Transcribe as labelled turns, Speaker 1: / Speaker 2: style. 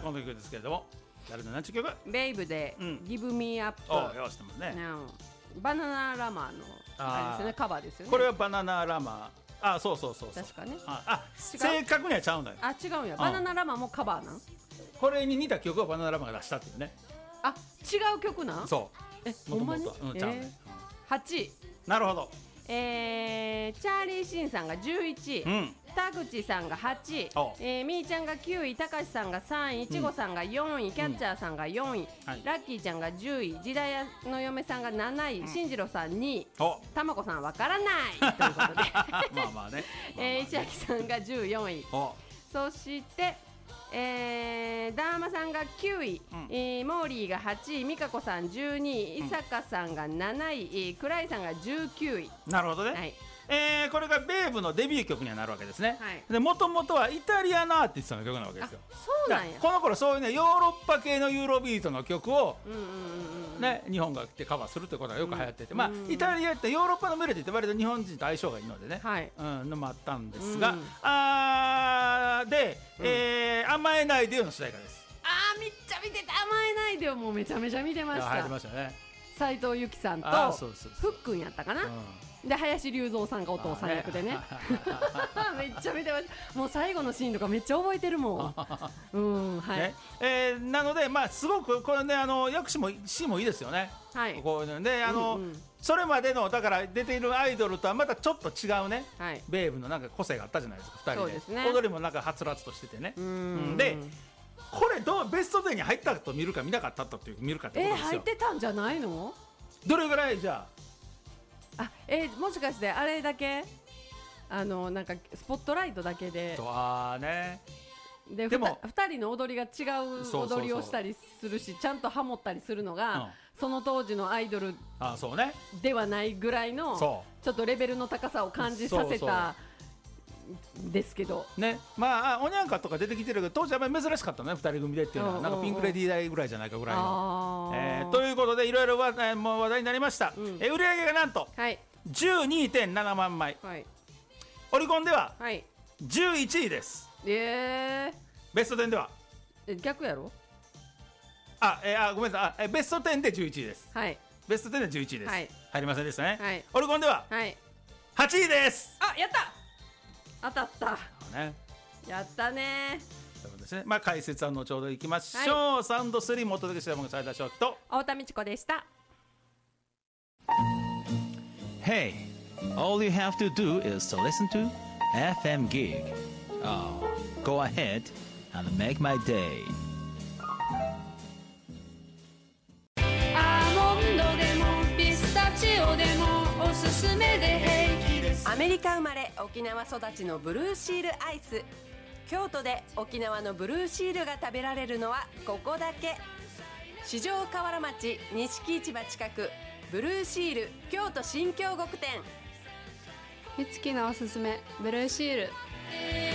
Speaker 1: この曲ですけれども、誰の何ちゅう曲？
Speaker 2: ベイブで、Give Me Up。
Speaker 1: よしてますね。
Speaker 2: バナナラマーのあれですよね、カバーですよね。
Speaker 1: これはバナナラマー。そう
Speaker 2: 確かね。
Speaker 1: 正確にはちゃうんだよ。
Speaker 2: 違うんや。バナナラマーもカバーなん？
Speaker 1: これに似た曲をバナナラマーが出したっていうね。
Speaker 2: 違う曲なん？
Speaker 1: そう。
Speaker 2: ほんまに？
Speaker 1: ちゃうね。
Speaker 2: 8位。
Speaker 1: なるほど。
Speaker 2: チャーリーシンさんが11位、田口さんが8位、みーちゃんが9位、たかしさんが3位、いちごさんが4位、キャッチャーさんが4位、ラッキーちゃんが10位、時代の嫁さんが7位、しんじろうさん2位、たまこさんわからないということでま
Speaker 1: あまあね、
Speaker 2: 石垣さんが14位、そしてダーマさんが9位、モーリーが8位、美香子さん12位、伊坂さんが7位、倉井さんが19位。
Speaker 1: なるほどね、これがベーブのデビュー曲にはなるわけですね。
Speaker 2: で
Speaker 1: もともとはイタリアのアーティストの曲なわけですよ。
Speaker 2: そうなんや。
Speaker 1: この頃そういうねヨーロッパ系のユーロビートの曲をね、日本が来てカバーするってことがよく流行ってて、イタリアってヨーロッパのメロディーって割と日本人と相性がいいのでね、のもあったんですが、で、甘えないでよの主題歌です。
Speaker 2: めっちゃ見てた。甘えないでよ、もうめちゃめちゃ見てました。
Speaker 1: 流行ってましたね。
Speaker 2: 斉藤由貴さんとふっくんやったかな、で林龍三さんがお父さん役でねめっちゃ見てました。もう最後のシーンとかめっちゃ覚えてるもん
Speaker 1: なので、すごくこれね、役詞も詞もいいですよね。こういうので、それまでのだから出ているアイドルとはまたちょっと違うね、ベーブのなんか個性があったじゃないですか、2人で。踊りもなんかはつらつとしててね。でこれベスト10に入ったと見るか見なかったという見るかってことですよ。
Speaker 2: 入ってたんじゃないの？
Speaker 1: どれぐらいじゃ
Speaker 2: あもしかしてあれだけなんかスポットライトだけででも2人の踊りが違う踊りをしたりするし、ちゃんとハモったりするのが、その当時のアイドルではないぐらいのちょっとレベルの高さを感じさせたですけど
Speaker 1: ね。おにゃんかとか出てきてるけど当時は珍しかったね、2人組でっていうのは。なんかピンクレディー代ぐらいじゃないかぐらいの、ということでいろいろ話題になりました。売り上げがなんと 12.7 万枚、オリコンでは11位です。ベスト10では
Speaker 2: 逆やろ。
Speaker 1: ごめんなさい、ベスト10で11位です。ベスト10で11位です。入りませんでしたね。オリコンでは8位です。
Speaker 2: やった当たったやったね。
Speaker 1: そうですね。解説は後ほどいきましょう。サウンド3もお届けしたもの斉田翔樹と
Speaker 2: 太田美智子でした。
Speaker 3: Hey, all you have to do is to listen to FM Gig. Go ahead and make my day.
Speaker 4: アーモンドでもピスタチオでもおすすめで平気です。
Speaker 2: アメリカ生まれ沖縄育ちのブルーシールアイス。京都で沖縄のブルーシールが食べられるのはここだけ。四条河原町錦市場近く、ブルーシール京都新京極店。
Speaker 5: 美月のおすすめブルーシール。